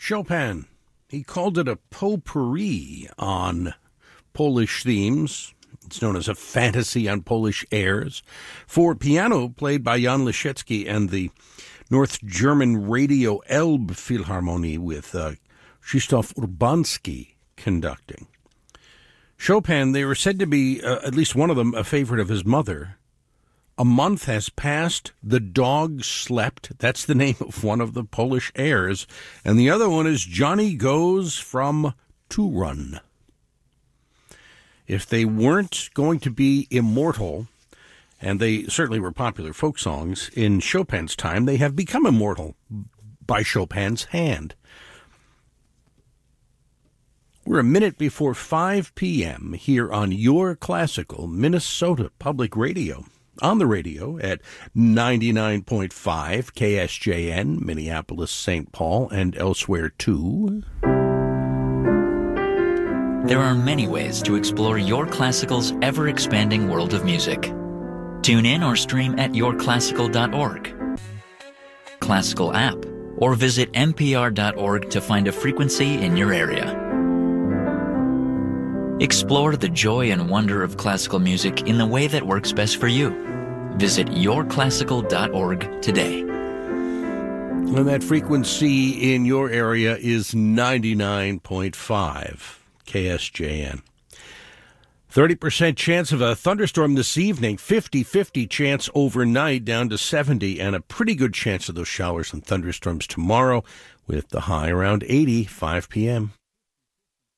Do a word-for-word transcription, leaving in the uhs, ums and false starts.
Chopin. He called it a potpourri on Polish themes. It's known as a fantasy on Polish airs. For piano, played by Jan Leszecki and the North German Radio Elbphilharmonie with uh, Krzysztof Urbanski conducting. Chopin, they were said to be, uh, at least one of them, a favorite of his mother. A month has passed, the dog slept. That's the name of one of the Polish airs. And the other one is Johnny Goes from To Run. If they weren't going to be immortal, and they certainly were popular folk songs in Chopin's time, they have become immortal by Chopin's hand. We're a minute before five p.m. here on Your Classical Minnesota Public Radio. On the radio at ninety-nine point five K S J N, Minneapolis, Saint Paul, and elsewhere too. There are many ways to explore Your Classical's ever-expanding world of music. Tune in or stream at your classical dot org, Classical app, or visit n p r dot org to find a frequency in your area. Explore the joy and wonder of classical music in the way that works best for you. Visit your classical dot org today. And that frequency in your area is ninety-nine point five K S J N. thirty percent chance of a thunderstorm this evening, fifty-fifty chance overnight down to seventy, and a pretty good chance of those showers and thunderstorms tomorrow with the high around eighty, five p.m.